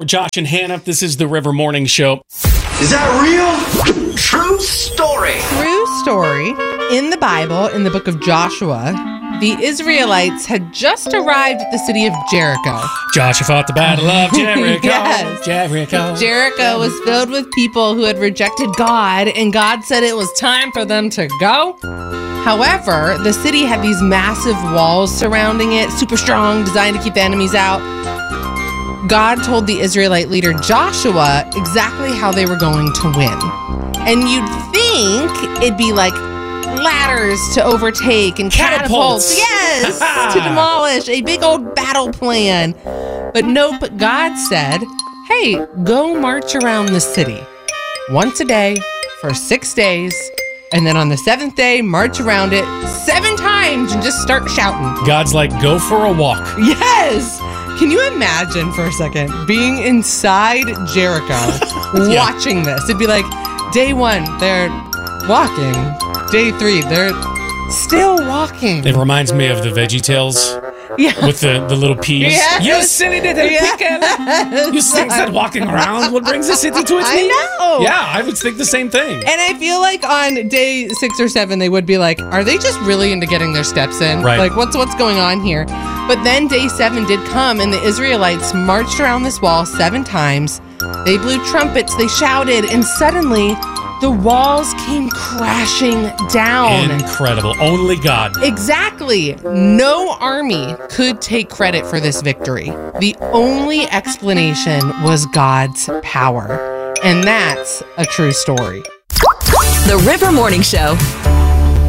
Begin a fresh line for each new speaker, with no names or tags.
Josh and Hannah. This is the River Morning Show.
Is that real? True story.
True story. In the Bible, in the book of Joshua, the Israelites had just arrived at the city of Jericho.
Joshua fought the battle of Jericho.
Yes. Jericho was filled with people who had rejected God, and God said it was time for them to go. However, the city had these massive walls surrounding it, super strong, designed to keep the enemies out. God told the Israelite leader Joshua exactly how they were going to win. And you'd think it'd be like ladders to overtake and catapults. Yes, to demolish, a big old battle plan. But nope, God said, hey, go march around the city once a day for 6 days. And then on the 7th day, march around it 7 times and just start shouting.
God's like, go for a walk.
Yes. Can you imagine for a second being inside Jericho watching this? It'd be like, day 1, they're walking. Day 3, they're still walking.
It reminds me of the VeggieTales with the little peas.
Yes.
You silly little pickle. You think that walking around what brings the city to its
I
knees?
know.
Yeah, I would think the same thing.
And I feel like on day 6 or 7, they would be like, are they just really into getting their steps in?
Right.
Like, what's going on here? But then day 7 did come, and the Israelites marched around this wall 7 times. They blew trumpets, they shouted, and suddenly the walls came crashing down.
Incredible. Only God.
Exactly. No army could take credit for this victory. The only explanation was God's power. And that's a true story.
The River Morning Show.